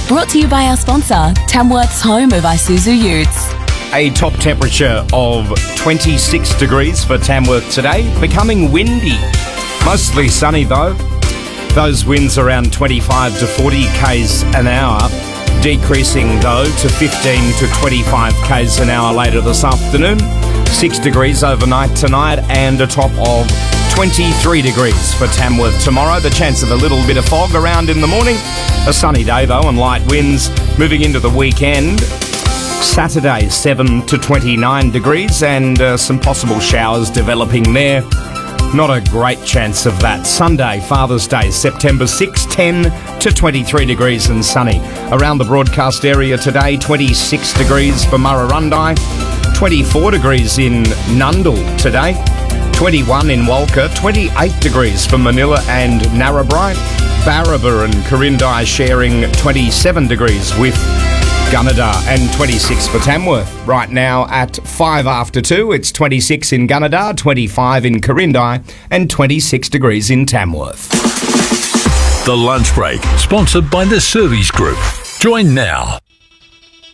Brought to you by our sponsor, Tamworth's home of Isuzu Utes. A top temperature of 26 degrees for Tamworth today, becoming windy. Mostly sunny though. Those winds around 25 to 40 k's an hour, decreasing though to 15 to 25 k's an hour later this afternoon. 6 degrees overnight tonight and a top of 23 degrees for Tamworth tomorrow. The chance of a little bit of fog around in the morning. A sunny day though and light winds moving into the weekend. Saturday 7 to 29 degrees and some possible showers developing there. Not a great chance of that. Sunday, Father's Day, September 6, 10 to 23 degrees and sunny. Around the broadcast area today, 26 degrees for Murrurundi, 24 degrees in Nundle today, 21 in Walker, 28 degrees for Manila and Narrabri, Barraba and Corindi sharing 27 degrees with Gunnedah and 26 for Tamworth. Right now at 5 after 2, it's 26 in Gunnedah, 25 in Corindi and 26 degrees in Tamworth. The Lunch Break, sponsored by the Service Group. Join now.